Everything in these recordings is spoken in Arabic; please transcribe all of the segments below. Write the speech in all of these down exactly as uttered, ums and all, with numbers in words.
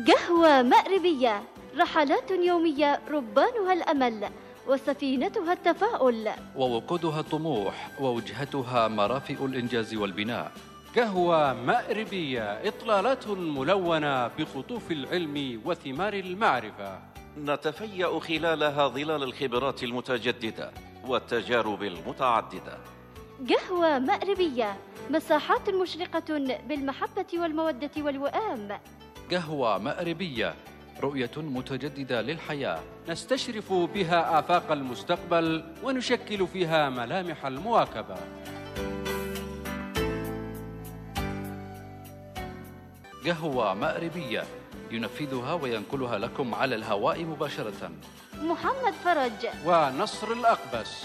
قهوة مأربية، رحلات يومية ربانها الأمل وسفينتها التفاؤل، ووقودها الطموح ووجهتها مرافئ الإنجاز والبناء. قهوة مأربية، إطلالات ملونة بخطوف العلم وثمار المعرفة، نتفيأ خلالها ظلال الخبرات المتجددة والتجارب المتعددة. قهوة مأربية، مساحات مشرقة بالمحبة والمودة والوئام. قهوة مأربية، رؤية متجددة للحياة، نستشرف بها آفاق المستقبل ونشكل فيها ملامح المواكبة. قهوة مأربية، ينفذها وينقلها لكم على الهواء مباشرة محمد فرج ونصر الأقبس.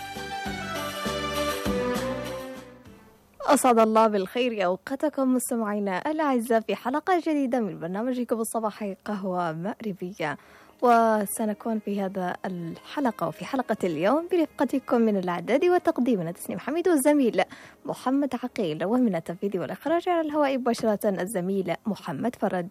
أسعد الله بالخير أوقاتكم مستمعينا الأعزاء في حلقة جديدة من برنامجكم الصباحي قهوة مأربية، وسنكون في هذا الحلقة وفي حلقة اليوم برفقتكم من الإعداد والتقديم من تسنيم حميد والزميل محمد عقيل، ومن التنفيذ والإخراج على الهواء مباشرة الزميل محمد فرج.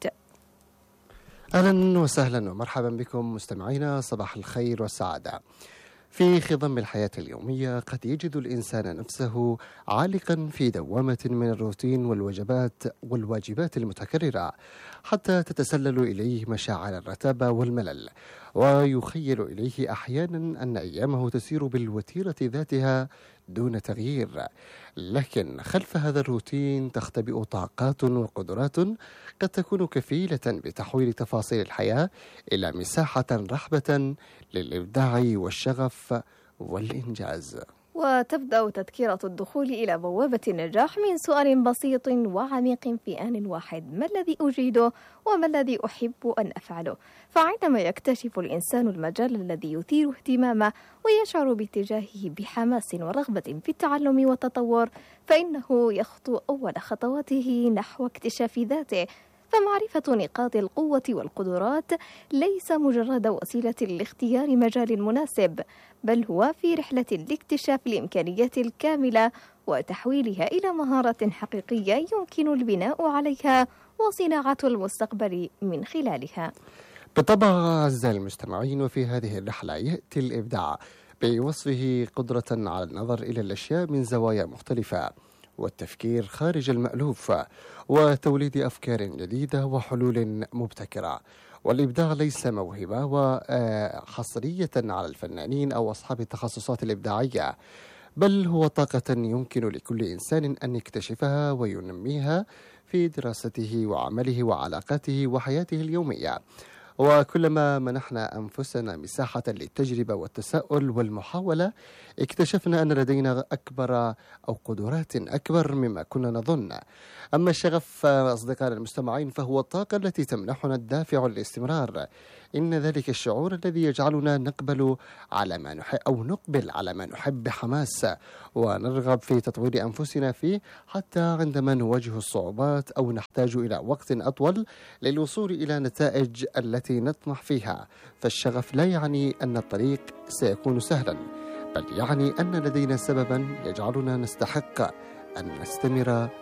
أهلا وسهلا ومرحبا بكم مستمعينا، صباح الخير والسعادة. في خضم الحياة اليومية قد يجد الإنسان نفسه عالقا في دوامة من الروتين والوجبات والواجبات المتكررة، حتى تتسلل إليه مشاعر الرتابة والملل، ويخيل إليه أحيانا أن أيامه تسير بالوتيرة ذاتها دون تغيير. لكن خلف هذا الروتين تختبئ طاقات وقدرات قد تكون كفيلة بتحويل تفاصيل الحياة إلى مساحة رحبة للإبداع والشغف والإنجاز. وتبدأ تذكرة الدخول إلى بوابة النجاح من سؤال بسيط وعميق في آن واحد: ما الذي أجيده وما الذي أحب أن أفعله؟ فعندما يكتشف الإنسان المجال الذي يثير اهتمامه ويشعر باتجاهه بحماس ورغبة في التعلم والتطور، فإنه يخطو أول خطواته نحو اكتشاف ذاته. فمعرفة نقاط القوة والقدرات ليس مجرد وسيلة لاختيار مجال مناسب، بل هو في رحلة لاكتشاف الإمكانيات الكاملة وتحويلها إلى مهارة حقيقية يمكن البناء عليها وصناعة المستقبل من خلالها. بالطبع أعزائي المستمعين، وفي هذه الرحلة يأتي الإبداع بوصفه قدرة على النظر إلى الأشياء من زوايا مختلفة، والتفكير خارج المألوف، وتوليد أفكار جديدة وحلول مبتكرة. والإبداع ليس موهبة وحصرية على الفنانين أو أصحاب التخصصات الإبداعية، بل هو طاقة يمكن لكل إنسان أن يكتشفها وينميها في دراسته وعمله وعلاقاته وحياته اليومية. وكلما منحنا أنفسنا مساحة للتجربة والتساؤل والمحاولة، اكتشفنا أن لدينا أكبر أو قدرات أكبر مما كنا نظن. أما الشغف أصدقائنا المستمعين فهو الطاقة التي تمنحنا الدافع للاستمرار. إن ذلك الشعور الذي يجعلنا نقبل على ما نحب أو نقبل على ما نحب بحماس، ونرغب في تطوير أنفسنا فيه حتى عندما نواجه الصعوبات أو نحتاج إلى وقت أطول للوصول إلى نتائج التي نطمح فيها. فالشغف لا يعني أن الطريق سيكون سهلا، بل يعني أن لدينا سببا يجعلنا نستحق أن نستمر